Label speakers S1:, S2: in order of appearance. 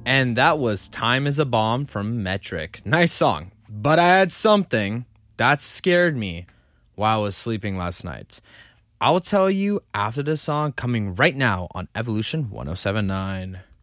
S1: And that was Time is a Bomb from Metric. Nice song. But I had something that scared me while I was sleeping last night. I'll tell you after the song coming right now on Evolution 1079.